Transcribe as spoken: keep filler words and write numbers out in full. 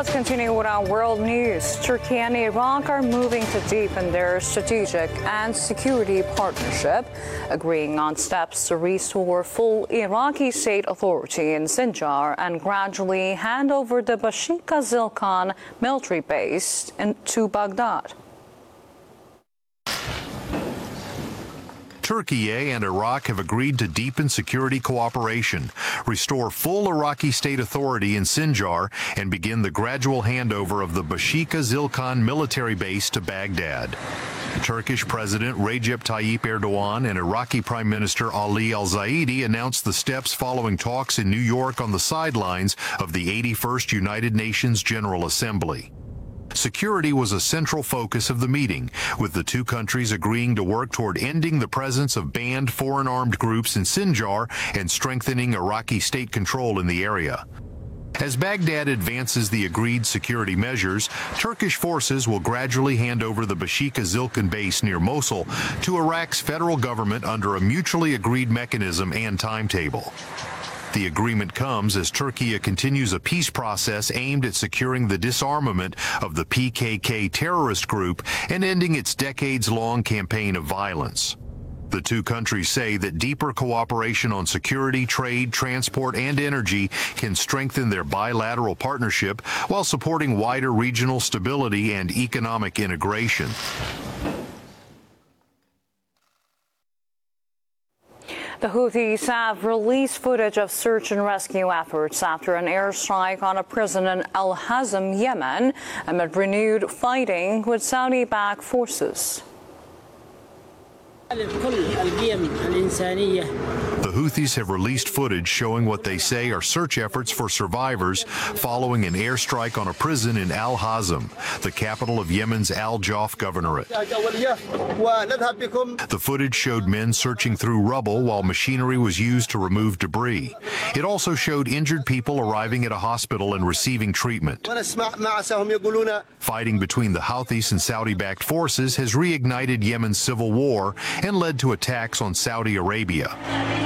Let's continue with our world news. Turkey and Iraq are moving to deepen their strategic and security partnership, agreeing on steps to restore full Iraqi state authority in Sinjar and gradually hand over the Bashika Zilkan military base in, to Baghdad. Turkey and Iraq have agreed to deepen security cooperation, restore full Iraqi state authority in Sinjar, and begin the gradual handover of the Bashika Zilkan military base to Baghdad. Turkish President Recep Tayyip Erdogan and Iraqi Prime Minister Ali al-Zaidi announced the steps following talks in New York on the sidelines of the eighty-first United Nations General Assembly. Security was a central focus of the meeting, with the two countries agreeing to work toward ending the presence of banned foreign armed groups in Sinjar and strengthening Iraqi state control in the area. As Baghdad advances the agreed security measures, Turkish forces will gradually hand over the Bashika Zilkan base near Mosul to Iraq's federal government under a mutually agreed mechanism and timetable. The agreement comes as Turkey continues a peace process aimed at securing the disarmament of the P K K terrorist group and ending its decades-long campaign of violence. The two countries say that deeper cooperation on security, trade, transport, and energy can strengthen their bilateral partnership while supporting wider regional stability and economic integration. The Houthis have released footage of search and rescue efforts after an airstrike on a prison in Al Hazm, Yemen, amid renewed fighting with Saudi-backed forces. The Houthis have released footage showing what they say are search efforts for survivors following an airstrike on a prison in Al Hazm, the capital of Yemen's Al Jauf governorate. The footage showed men searching through rubble while machinery was used to remove debris. It also showed injured people arriving at a hospital and receiving treatment. Fighting between the Houthis and Saudi-backed forces has reignited Yemen's civil war and led to attacks on Saudi Arabia.